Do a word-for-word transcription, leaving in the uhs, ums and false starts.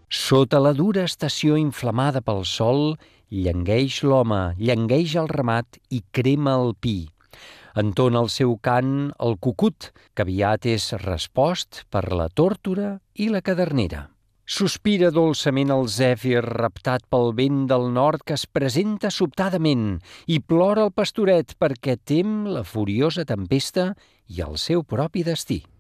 Sota la dura estació inflamada pel sol, llangueix l'home, llangueix el ramat i crema el pi. Entona el seu cant el cucut, que aviat és respost per la tórtora i la cadernera. Sospira dolçament el zèfir reptat pel vent del nord que es presenta sobtadament i plora el pastoret perquè tem la furiosa tempesta i el seu propi destí.